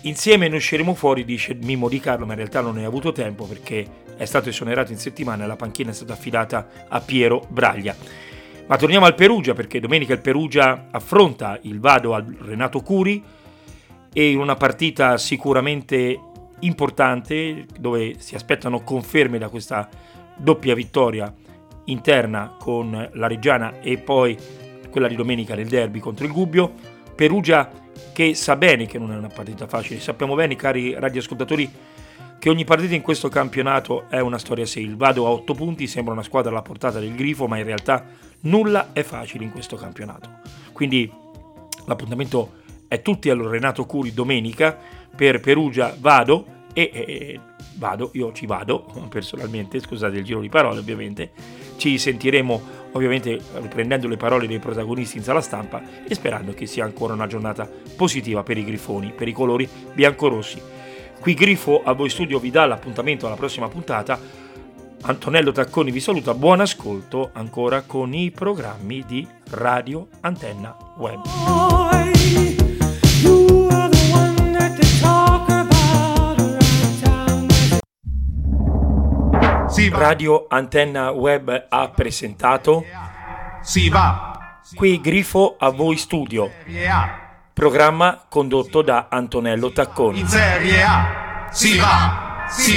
Insieme ne usciremo fuori, dice Mimmo Di Carlo, ma in realtà non ne ha avuto tempo perché è stato esonerato in settimana e la panchina è stata affidata a Piero Braglia. Ma torniamo al Perugia, perché domenica il Perugia affronta il Vado al Renato Curi e in una partita sicuramente importante, dove si aspettano conferme da questa doppia vittoria interna con la Reggiana e poi quella di domenica nel derby contro il Gubbio. Perugia che sa bene che non è una partita facile, sappiamo bene, cari radioascoltatori, che ogni partita in questo campionato è una storia a sé. Il Vado a 8 punti, sembra una squadra alla portata del Grifo, ma in realtà nulla è facile in questo campionato. Quindi l'appuntamento è tutti al Renato Curi domenica per Perugia Vado e vado, io ci vado personalmente, scusate il giro di parole ovviamente, ci sentiremo ovviamente riprendendo le parole dei protagonisti in sala stampa e sperando che sia ancora una giornata positiva per i grifoni, per i colori biancorossi. Qui Grifo a voi studio vi dà l'appuntamento alla prossima puntata. Antonello Tacconi vi saluta, buon ascolto ancora con i programmi di Radio Antenna Web. Radio Antenna Web ha presentato Si va. Qui Grifo a voi studio, programma condotto da Antonello Tacconi. In Serie A si va.